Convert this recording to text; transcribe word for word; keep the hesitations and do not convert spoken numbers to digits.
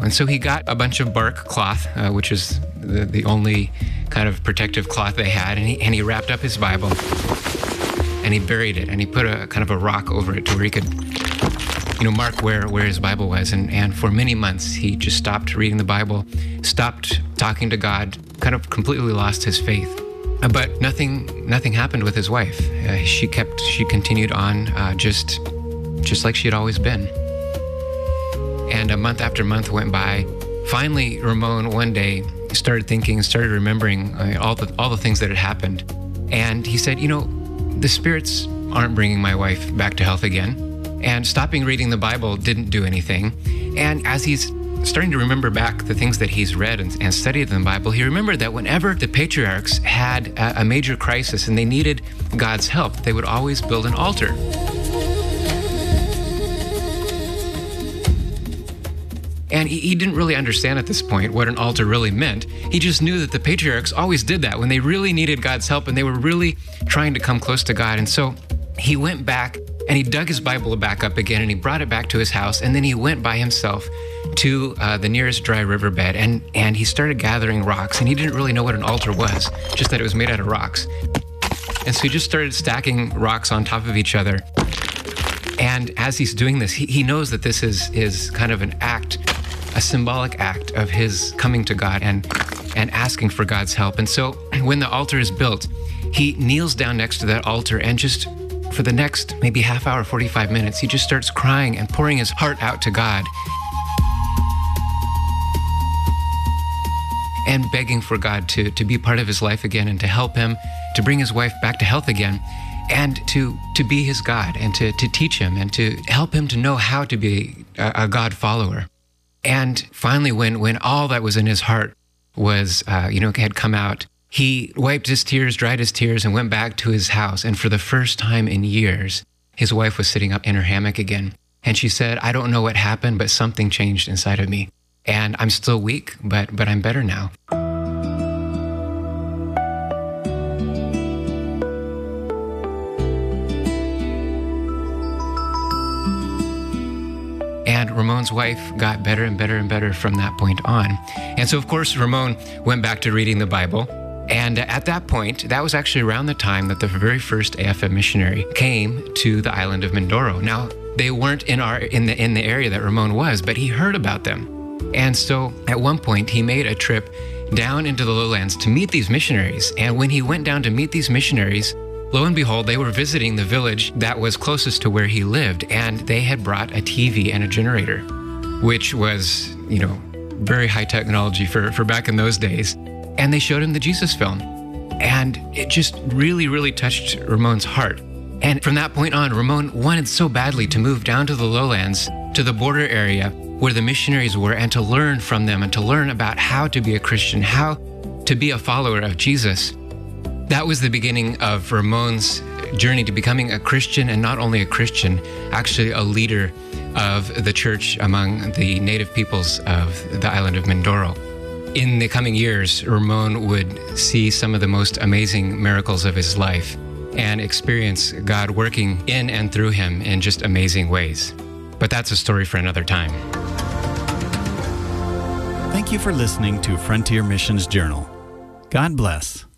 And so he got a bunch of bark cloth, uh, which is the, the only kind of protective cloth they had, and he, and he wrapped up his Bible, and he buried it, and he put a kind of a rock over it to where he could, you know, mark where, where his Bible was. And, and for many months, he just stopped reading the Bible, stopped talking to God, kind of completely lost his faith. But nothing nothing happened with his wife. Uh, she kept, she continued on uh, just, just like she had always been. And a month after month went by. Finally, Ramon one day started thinking, started remembering uh, all the all the things that had happened. And he said, you know, the spirits aren't bringing my wife back to health again. And stopping reading the Bible didn't do anything. And as he's starting to remember back the things that he's read and, and studied in the Bible, he remembered that whenever the patriarchs had a, a major crisis and they needed God's help, they would always build an altar. And he, he didn't really understand at this point what an altar really meant. He just knew that the patriarchs always did that when they really needed God's help and they were really trying to come close to God. And so he went back and he dug his Bible back up again and he brought it back to his house. And then he went by himself to uh, the nearest dry riverbed and, and he started gathering rocks. And he didn't really know what an altar was, just that it was made out of rocks. And so he just started stacking rocks on top of each other. And as he's doing this, he, he knows that this is, is kind of an act, a symbolic act of his coming to God and, and asking for God's help. And so when the altar is built, he kneels down next to that altar and just for the next maybe half hour, forty-five minutes, he just starts crying and pouring his heart out to God and begging for God to, to be part of his life again and to help him, to bring his wife back to health again, and to, to be his God and to, to teach him and to help him to know how to be a, a God follower. And finally, when, when all that was in his heart was, uh, you know, had come out, he wiped his tears, dried his tears, and went back to his house. And for the first time in years, his wife was sitting up in her hammock again. And she said, I don't know what happened, but something changed inside of me. And I'm still weak, but, but I'm better now. And Ramon's wife got better and better and better from that point on. And so, of course, Ramon went back to reading the Bible. And at that point, that was actually around the time that the very first A F M missionary came to the island of Mindoro. Now, they weren't in our in the in the area that Ramon was, but he heard about them. And so at one point, he made a trip down into the lowlands to meet these missionaries. And when he went down to meet these missionaries, lo and behold, they were visiting the village that was closest to where he lived. And they had brought a T V and a generator, which was, you know, very high technology for, for back in those days. And they showed him the Jesus film. And it just really, really touched Ramon's heart. And from that point on, Ramon wanted so badly to move down to the lowlands, to the border area where the missionaries were, and to learn from them and to learn about how to be a Christian, how to be a follower of Jesus. That was the beginning of Ramon's journey to becoming a Christian, and not only a Christian, actually a leader of the church among the native peoples of the island of Mindoro. In the coming years, Ramon would see some of the most amazing miracles of his life and experience God working in and through him in just amazing ways. But that's a story for another time. Thank you for listening to Frontier Missions Journal. God bless.